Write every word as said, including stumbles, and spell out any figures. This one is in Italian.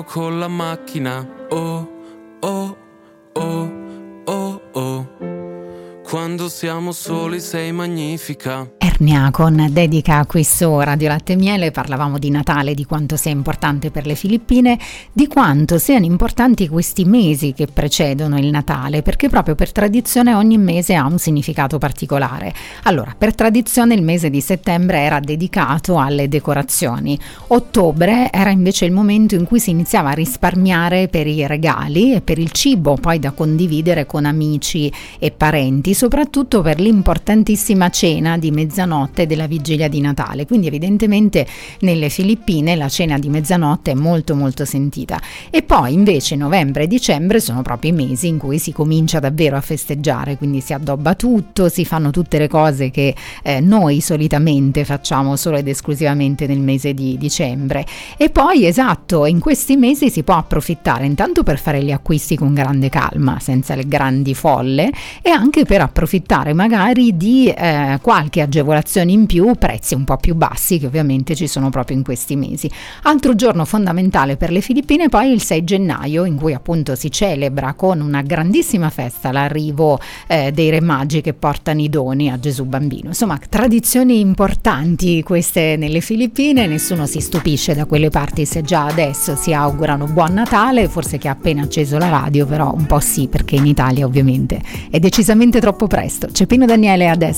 con la macchina, oh, oh, oh, oh, oh. Quando siamo soli sei magnifica. Ernia con dedica qui su Radio Latte e Miele. Parlavamo di Natale, di quanto sia importante per le Filippine, di quanto siano importanti questi mesi che precedono il Natale, perché proprio per tradizione ogni mese ha un significato particolare. Allora, per tradizione il mese di settembre era dedicato alle decorazioni, ottobre era invece il momento in cui si iniziava a risparmiare per i regali e per il cibo poi da condividere con amici e parenti, soprattutto per l'importantissima cena di mezzanotte della vigilia di Natale. Quindi evidentemente nelle Filippine la cena di mezzanotte è molto molto sentita. E poi invece novembre e dicembre sono proprio i mesi in cui si comincia davvero a festeggiare, quindi si addobba tutto, si fanno tutte le cose che eh, noi solitamente facciamo solo ed esclusivamente nel mese di dicembre. E poi esatto, in questi mesi si può approfittare intanto per fare gli acquisti con grande calma, senza le grandi folle, e anche per approfittare magari di eh, qualche agevolazione in più, prezzi un po' più bassi che ovviamente ci sono proprio in questi mesi. Altro giorno fondamentale per le Filippine poi il sei gennaio, in cui appunto si celebra con una grandissima festa l'arrivo eh, dei Re Magi che portano i doni a Gesù Bambino. Insomma, tradizioni importanti queste nelle Filippine, nessuno si stupisce da quelle parti se già adesso si augurano buon Natale, forse chi ha appena acceso la radio però un po' sì, perché in Italia ovviamente è decisamente troppo presto. C'è Pino Daniele adesso.